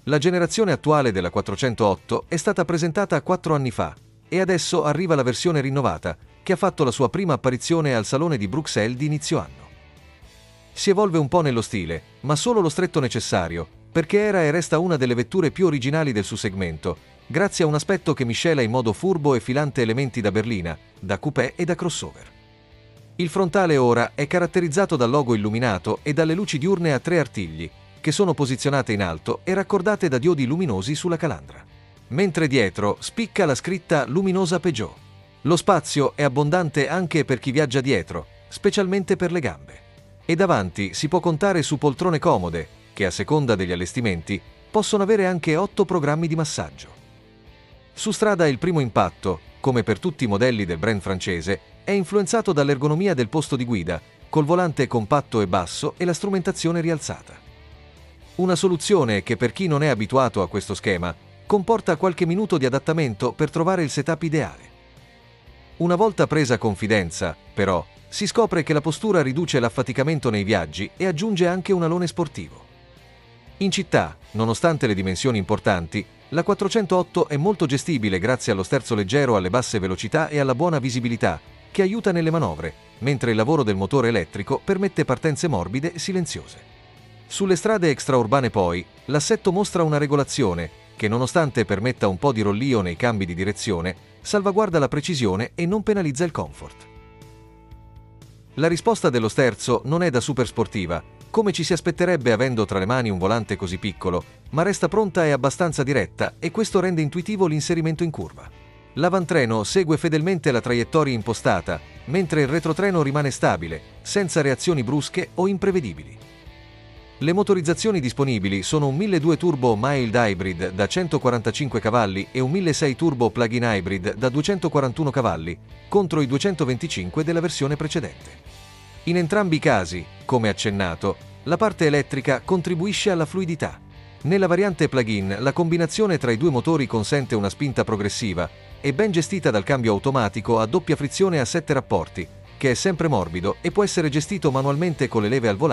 La generazione attuale della 408 è stata presentata 4 anni fa e adesso arriva la versione rinnovata, che ha fatto la sua prima apparizione al Salone di Bruxelles di inizio anno. Si evolve un po' nello stile, ma solo lo stretto necessario, perché era e resta una delle vetture più originali del suo segmento, grazie a un aspetto che miscela in modo furbo e filante elementi da berlina, da coupé e da crossover. Il frontale ora è caratterizzato dal logo illuminato e dalle luci diurne a 3 artigli, che sono posizionate in alto e raccordate da diodi luminosi sulla calandra. Mentre dietro spicca la scritta luminosa Peugeot. Lo spazio è abbondante anche per chi viaggia dietro, specialmente per le gambe. E davanti si può contare su poltrone comode, che a seconda degli allestimenti possono avere anche 8 programmi di massaggio. Su strada il primo impatto, come per tutti i modelli del brand francese, è influenzato dall'ergonomia del posto di guida, col volante compatto e basso e la strumentazione rialzata. Una soluzione che per chi non è abituato a questo schema comporta qualche minuto di adattamento per trovare il setup ideale. Una volta presa confidenza, però, si scopre che la postura riduce l'affaticamento nei viaggi e aggiunge anche un alone sportivo. In città, nonostante le dimensioni importanti, la 408 è molto gestibile grazie allo sterzo leggero alle basse velocità e alla buona visibilità, che aiuta nelle manovre, mentre il lavoro del motore elettrico permette partenze morbide e silenziose. Sulle strade extraurbane poi, l'assetto mostra una regolazione che, nonostante permetta un po' di rollio nei cambi di direzione, salvaguarda la precisione e non penalizza il comfort. La risposta dello sterzo non è da super sportiva, come ci si aspetterebbe avendo tra le mani un volante così piccolo, ma resta pronta e abbastanza diretta e questo rende intuitivo l'inserimento in curva. L'avantreno segue fedelmente la traiettoria impostata, mentre il retrotreno rimane stabile, senza reazioni brusche o imprevedibili. Le motorizzazioni disponibili sono un 1200 turbo mild hybrid da 145 cavalli e un 1600 turbo plug-in hybrid da 241 cavalli, contro i 225 della versione precedente. In entrambi i casi, come accennato, la parte elettrica contribuisce alla fluidità. Nella variante plug-in la combinazione tra i due motori consente una spinta progressiva e ben gestita dal cambio automatico a doppia frizione a 7 rapporti, che è sempre morbido e può essere gestito manualmente con le leve al volante